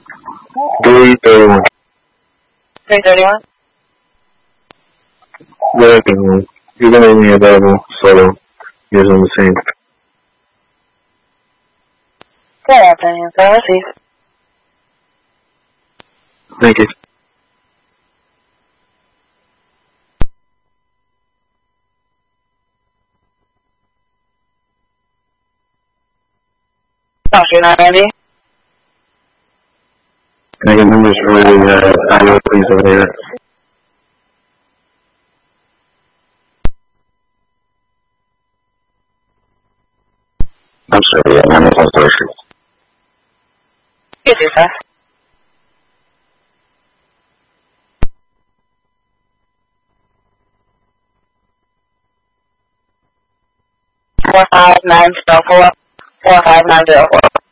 331. 331? Good afternoon. You're going to be available solo using the same. Good afternoon, sir. Let's see. Thank you. Oh, you're not ready? Can I get numbers for the audio, please, over there? I'm sorry, I'm on the first. Yes, sir. Four 5 9 0 4 4 5 9 0 4.